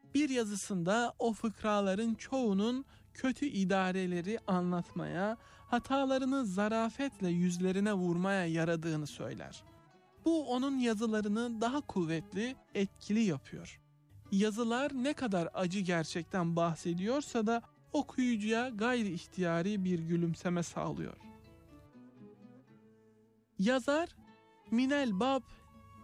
Bir yazısında o fıkraların çoğunun kötü idareleri anlatmaya, hatalarını zarafetle yüzlerine vurmaya yaradığını söyler. Bu onun yazılarını daha kuvvetli, etkili yapıyor. Yazılar ne kadar acı gerçekten bahsediyorsa da okuyucuya gayri ihtiyari bir gülümseme sağlıyor. Yazar, minel bab